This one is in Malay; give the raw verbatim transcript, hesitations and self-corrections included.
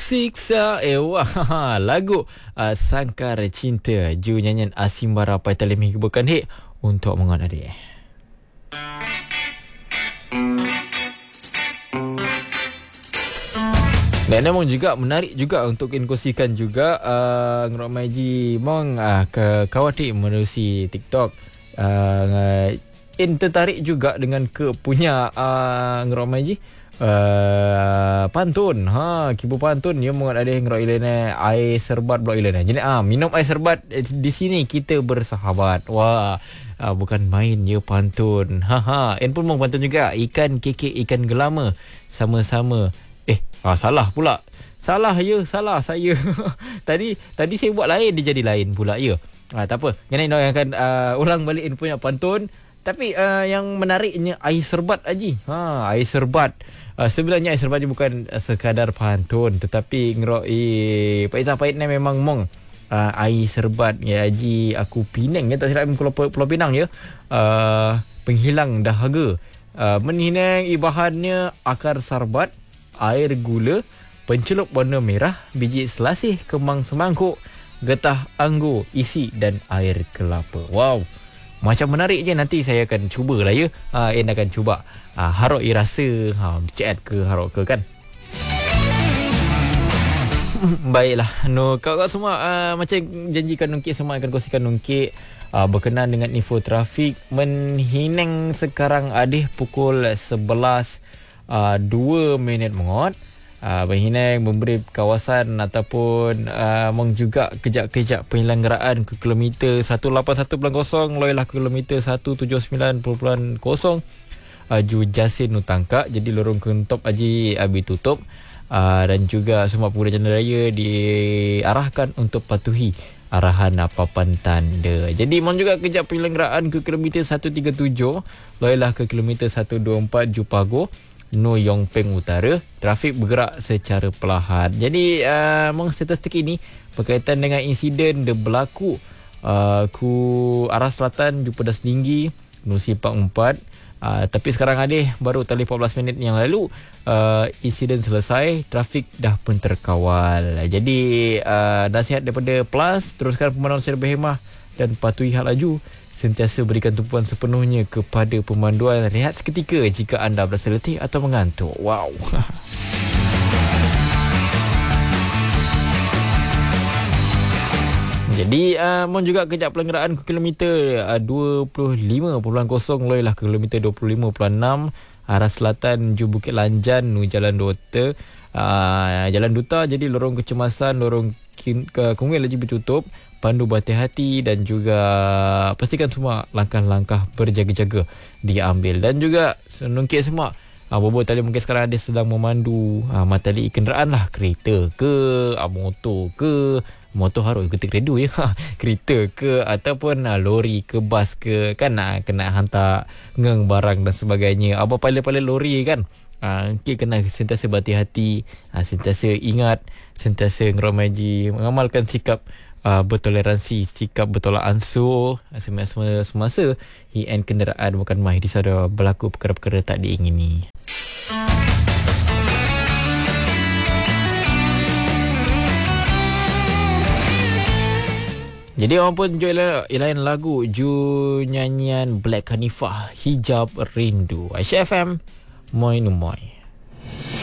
Siksa. Eh wah, lagu uh, Sangkar Cinta, Ju nyanyian Asimbara Paitalemi bukan hek untuk mengon adik. Dan memang juga menarik juga untuk kongsikan juga uh, Ngerok Maji mong uh, ke kawati menerusi TikTok. Uh, in tertarik juga dengan ke punya uh, Ngerok Maji uh, pantun. Ha, kibu pantun dia mong ada Ngerok Ilena air serbat blok Ilena. Jadi ah minum air serbat di sini kita bersahabat. Wah. Uh, bukan main je pantun. Ha ha. En pun mong pantun juga ikan kekek ikan gelama sama-sama. Eh, ah, salah pula. Salah ya, salah saya. tadi tadi saya buat lain, dia jadi lain pula ya. Ah, tak apa. Jangan nak akan uh, ulang balik punya pantun. Tapi uh, yang menariknya air serbat Haji. Ha, air serbat. Uh, sebenarnya air serbat ni bukan uh, sekadar pantun, tetapi ngerok eh Pak Izzah Pahit ni memang mong uh, air serbat ya Haji aku Penang ya tak silap Pulau, Pulau Pinang ya. Uh, penghilang dahaga. Uh, menhinang ibahannya akar sarbat, air gula, pencelup warna merah, biji selasih, kembang semangkuk, getah anggur, isi dan air kelapa. Wow, macam menarik je. Nanti saya akan cuba lah ya. Ha, En akan cuba ha, harok i rasa ha, chat ke harok ke kan. Baiklah, no, kawan-kawan semua uh, macam janjikan Nungkik semua akan kongsikan Nungkik uh, berkenaan dengan info trafik. Menhinang sekarang adih pukul sebelas Uh, dua minit mengot uh, Berhinang memberi kawasan ataupun uh, mong juga kejap-kejap penyelenggaraan ke kilometer seratus lapan puluh satu titik kosong loilah ke kilometer seratus tujuh puluh sembilan titik kosong uh, Ju Jasin Nutangka. Jadi lorong Kentop Haji Abi tutup uh, dan juga semua pengguna jalan raya diarahkan untuk patuhi arahan papan tanda. Jadi mohon juga kejap penyelenggaraan ke kilometer seratus tiga puluh tujuh loilah ke kilometer seratus dua puluh empat Jupago No Yong Peng Utara. Trafik bergerak secara perlahan. Jadi uh, mong statistik ini berkaitan dengan insiden yang berlaku uh, ku arah selatan Ju Pedas Tinggi No Simpang empat. Uh, tapi sekarang ada baru tali empat belas minit yang lalu uh, insiden selesai, trafik dah pun terkawal. Jadi uh, nasihat daripada Plus, teruskan pemantauan secara berhemah dan patuhi hal laju. Sentiasa berikan tumpuan sepenuhnya kepada pemanduan. Rehat seketika jika anda berasa letih atau mengantuk. Wow. Jadi uh, mohon juga kejap pelanggaraan ke kilometer uh, dua puluh lima titik kosong loilah ke kilometer dua puluh lima titik enam arah selatan Ju Bukit Lanjan Nu Jalan Duta. Uh, Jalan Duta jadi lorong kecemasan, lorong kin- ke Kungil lagi bertutup. Pandu berhati-hati dan juga pastikan semua langkah-langkah berjaga-jaga diambil. Dan juga Nungkik semua uh, bobo tadi mungkin sekarang ada sedang memandu uh, matali kenderaan lah, kereta ke uh, motor ke motor harus ketik redu ya kereta ke ataupun uh, lori ke bas ke kan uh, kena hantar ngeng barang dan sebagainya. Apa pilot-pilot lori kan uh, okay, kena sentiasa berhati-hati, uh, sentiasa ingat, sentiasa ngeromaji mengamalkan sikap Uh, bertoleransi, sikap bertolak ansur semasa semasa hien kenderaan bukan main di sana berlaku perkara-perkara tak diingini. Jadi orang pun enjoy lain lagu Ju nyanyian Black Hanifah Hijab Rindu. Aisyah F M Moi Numoy.